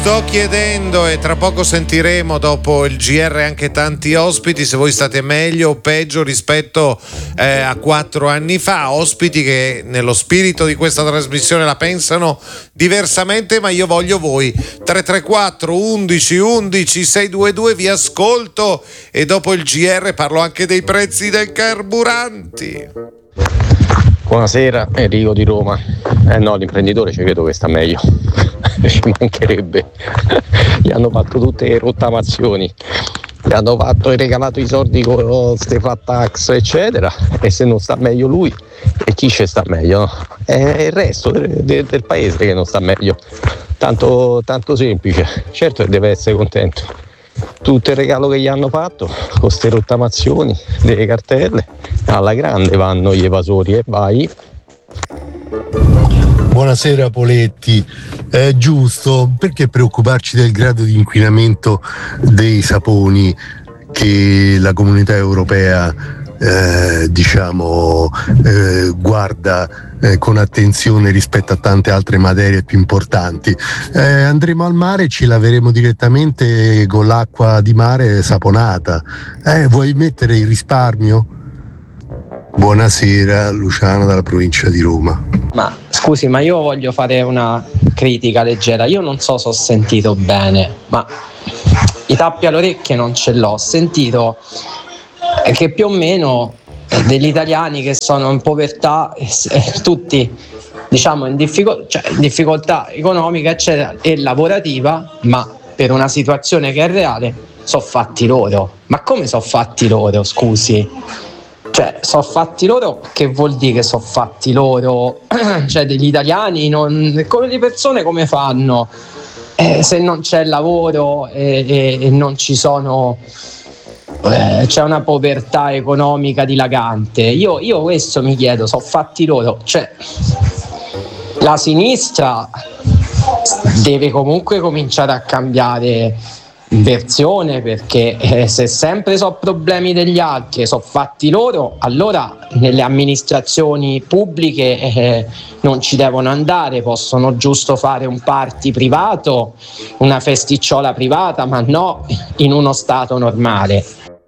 Sto chiedendo, e tra poco sentiremo dopo il GR anche tanti ospiti, se voi state meglio o peggio rispetto a 4 anni fa, ospiti che nello spirito di questa trasmissione la pensano diversamente, ma io voglio voi. 334 11 11 622, vi ascolto, e dopo il GR parlo anche dei prezzi dei carburanti. Buonasera, Enrico di Roma. No, l'imprenditore ci credo che sta meglio. Ci mancherebbe. Gli hanno fatto tutte le rottamazioni, gli hanno regalato i soldi con ste flat tax eccetera, e se non sta meglio lui, e chi ci sta meglio? No? È il resto del paese che non sta meglio. Tanto semplice. Certo che deve essere contento. Tutto il regalo che gli hanno fatto con queste rottamazioni delle cartelle, alla grande vanno gli evasori, e vai. Buonasera Poletti, è giusto, perché preoccuparci del grado di inquinamento dei saponi che la Comunità Europea guarda con attenzione rispetto a tante altre materie più importanti? Andremo al mare e ci laveremo direttamente con l'acqua di mare saponata. Vuoi mettere il risparmio? Buonasera, Luciano dalla provincia di Roma. Ma scusi, ma io voglio fare una critica leggera. Io non so se ho sentito bene, ma i tappi alle orecchie non ce l'ho. Ho sentito che più o meno degli italiani che sono in povertà, tutti diciamo in difficoltà economica eccetera e lavorativa, ma per una situazione che è reale, sono fatti loro. Ma come sono fatti loro, scusi? Cioè, sono fatti loro, che vuol dire che sono fatti loro? Cioè, degli italiani, come le persone come fanno? Se non c'è lavoro e non ci sono, c'è una povertà economica dilagante. Io questo mi chiedo, sono fatti loro. Cioè, la sinistra deve comunque cominciare a cambiare versione, perché se sempre sono problemi degli altri, sono fatti loro, allora nelle amministrazioni pubbliche non ci devono andare, possono giusto fare un party privato, una festicciola privata, ma no in uno stato normale.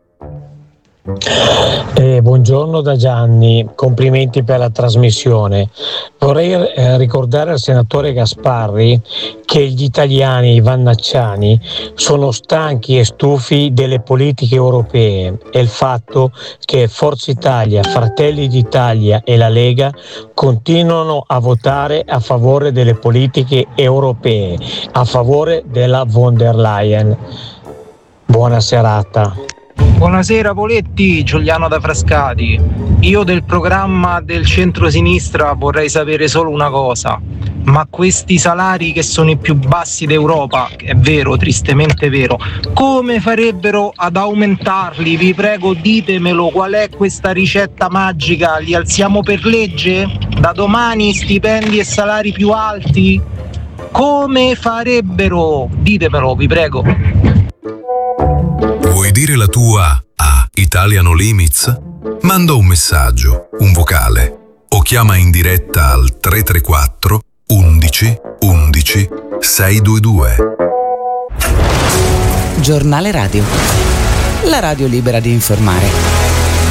Buongiorno da Gianni, complimenti per la trasmissione. Vorrei ricordare al senatore Gasparri che gli italiani, i vannacciani, sono stanchi e stufi delle politiche europee e il fatto che Forza Italia, Fratelli d'Italia e la Lega continuano a votare a favore delle politiche europee, a favore della von der Leyen. Buona serata. Buonasera Poletti, Giuliano da Frascati. Io del programma del centro-sinistra vorrei sapere solo una cosa: ma questi salari che sono i più bassi d'Europa, è vero, tristemente vero, come farebbero ad aumentarli? Vi prego, ditemelo, qual è questa ricetta magica? Li alziamo per legge? Da domani stipendi e salari più alti? Come farebbero? Ditemelo, vi prego. Vuoi dire la tua a Italiano Limits? Manda un messaggio, un vocale, o chiama in diretta al 334 11 11 622. Giornale Radio. La radio libera di informare.